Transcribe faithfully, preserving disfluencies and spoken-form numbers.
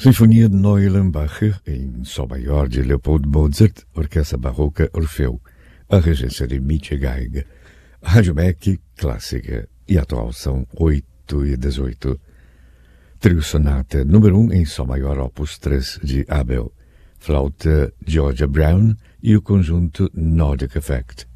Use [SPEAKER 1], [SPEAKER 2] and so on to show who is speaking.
[SPEAKER 1] Sinfonia de Neulenbach em Sol maior de Leopold Mozart, Orquestra Barroca Orfeu, a regência de Mitya Geiger. Rádio M E C clássica e atual são oito e dezoito. Trio Sonata número um em Sol maior opus três de Abel, flauta Georgia Brown e o conjunto Nordic Effect.